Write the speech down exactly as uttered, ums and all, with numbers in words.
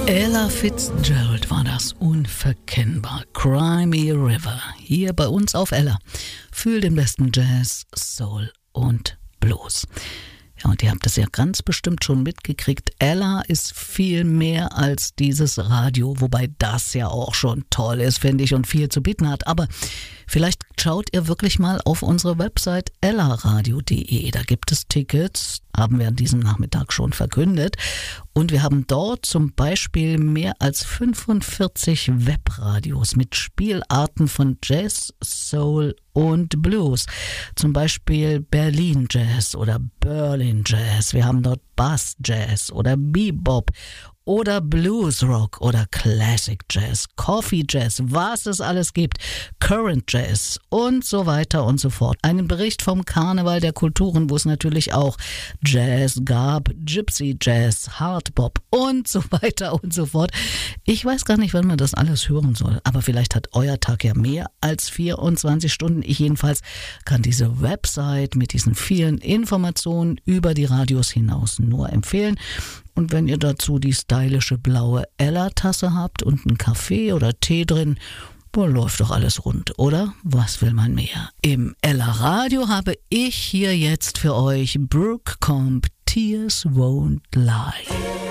Ella Fitzgerald war das, unverkennbar. Cry Me a River, hier bei uns auf Ella. Fühl den besten Jazz, Soul und Blues. Ja, und ihr habt es ja ganz bestimmt schon mitgekriegt, Ella ist viel mehr als dieses Radio, wobei das ja auch schon toll ist, finde ich, und viel zu bieten hat. Aber vielleicht schaut ihr wirklich mal auf unsere Website ellaradio punkt de. Da gibt es Tickets, haben wir an diesem Nachmittag schon verkündet. Und wir haben dort zum Beispiel mehr als fünfundvierzig Webradios mit Spielarten von Jazz, Soul und Blues. Zum Beispiel Berlin Jazz oder Berlin Jazz. Wir haben dort Bass Jazz oder Bebop oder Blues Rock oder Classic Jazz, Coffee Jazz, was es alles gibt, Current Jazz und so weiter und so fort. Einen Bericht vom Karneval der Kulturen, wo es natürlich auch Jazz gab, Gypsy Jazz, Hardbop und so weiter und so fort. Ich weiß gar nicht, wann man das alles hören soll, aber vielleicht hat euer Tag ja mehr als vierundzwanzig Stunden. Ich jedenfalls kann diese Website mit diesen vielen Informationen über die Radios hinaus nur empfehlen. Und wenn ihr dazu die stylische blaue Ella-Tasse habt und einen Kaffee oder Tee drin, boah, läuft doch alles rund, oder? Was will man mehr? Im Ella-Radio habe ich hier jetzt für euch Brooke Comp, Tears Won't Lie.